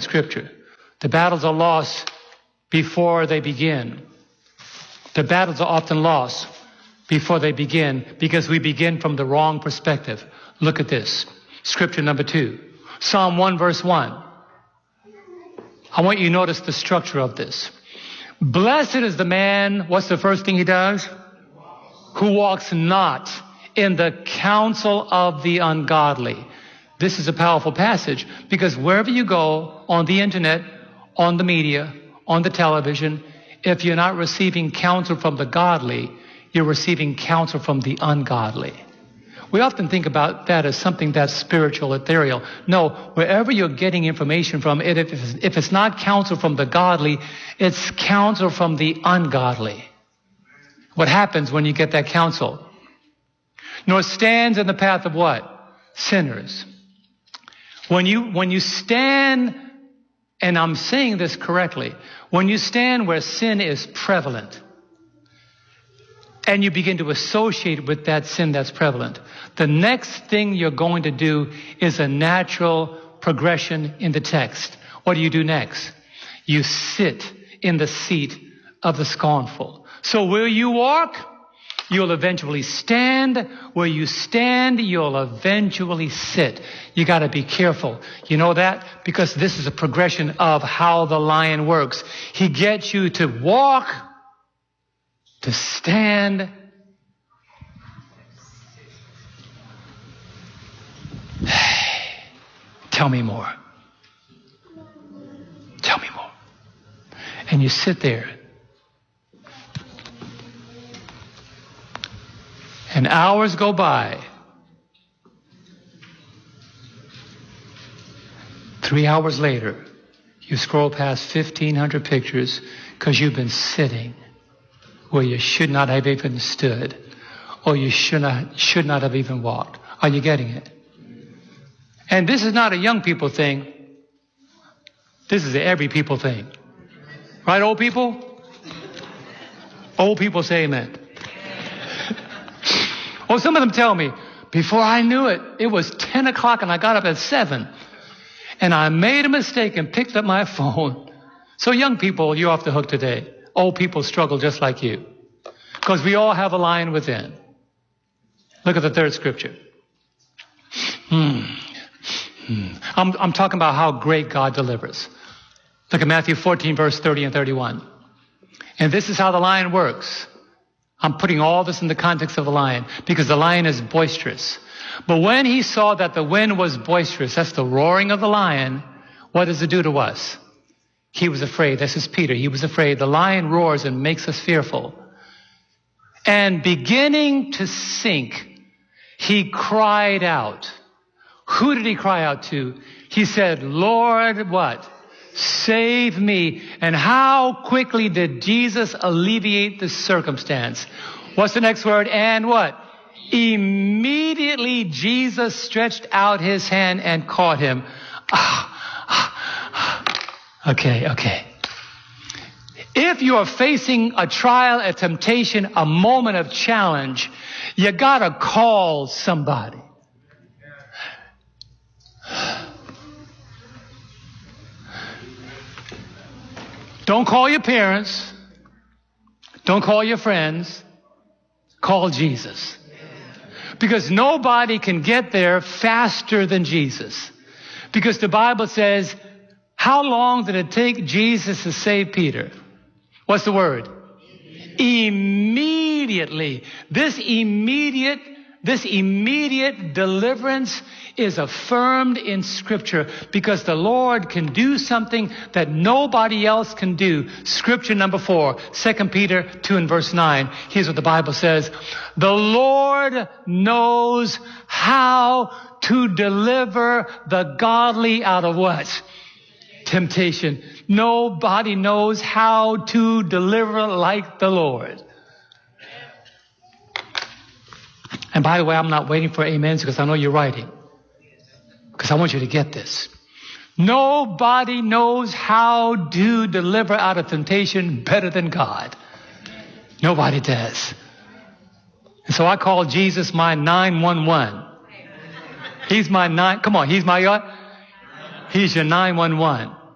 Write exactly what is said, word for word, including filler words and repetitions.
Scripture. The battles are lost before they begin. The battles are often lost before they begin because we begin from the wrong perspective. Look at this. Scripture number two. Psalm one verse one. I want you to notice the structure of this. Blessed is the man, what's the first thing he does? Who walks not in the counsel of the ungodly. This is a powerful passage because wherever you go, on the internet, on the media, on the television, if you're not receiving counsel from the godly, you're receiving counsel from the ungodly. We often think about that as something that's spiritual, ethereal. No, wherever you're getting information from, if it's, if it's not counsel from the godly, it's counsel from the ungodly. What happens when you get that counsel? Nor stands in the path of what? Sinners. When you, when you stand, and I'm saying this correctly, when you stand where sin is prevalent, and you begin to associate with that sin that's prevalent, the next thing you're going to do is a natural progression in the text. What do you do next? You sit in the seat of the scornful. So where you walk, you'll eventually stand. Where you stand, you'll eventually sit. You got to be careful. You know that? Because this is a progression of how the lion works. He gets you to walk, to stand, tell me more. Tell me more. And you sit there. And hours go by. Three hours later, you scroll past fifteen hundred pictures because you've been sitting where you should not have even stood, or you should not, should not have even walked. Are you getting it? And this is not a young people thing. This is an every people thing. Right, old people? Old people say amen. Oh, some of them tell me, before I knew it, it was ten o'clock and I got up at seven. And I made a mistake and picked up my phone. So young people, you're off the hook today. Old people struggle just like you. Because we all have a lion within. Look at the third scripture. Hmm. Hmm. I'm, I'm talking about how great God delivers. Look at Matthew fourteen, verse thirty and thirty-one. And this is how the lion works. I'm putting all this in the context of the lion because the lion is boisterous. But when he saw that the wind was boisterous, that's the roaring of the lion, what does it do to us? He was afraid. This is Peter. He was afraid. The lion roars and makes us fearful. And beginning to sink, he cried out. Who did he cry out to? He said, Lord, what? Save me. And how quickly did Jesus alleviate the circumstance? What's the next word? And what? Immediately Jesus stretched out his hand and caught him. Okay, okay. If you are facing a trial, a temptation, a moment of challenge, you gotta call somebody. Don't call your parents. Don't call your friends. Call Jesus. Because nobody can get there faster than Jesus. Because the Bible says, how long did it take Jesus to save Peter? What's the word? Immediately. This immediate, this immediate deliverance is affirmed in Scripture because the Lord can do something that nobody else can do. Scripture number four, Second Peter two and verse nine. Here's what the Bible says. The Lord knows how to deliver the godly out of what? Temptation. Nobody knows how to deliver like the Lord. And by the way, I'm not waiting for amens because I know you're writing. Because I want you to get this. Nobody knows how to deliver out of temptation better than God. Nobody does. And so I call Jesus my nine one one. He's my nine, come on, he's my what? He's your nine one one.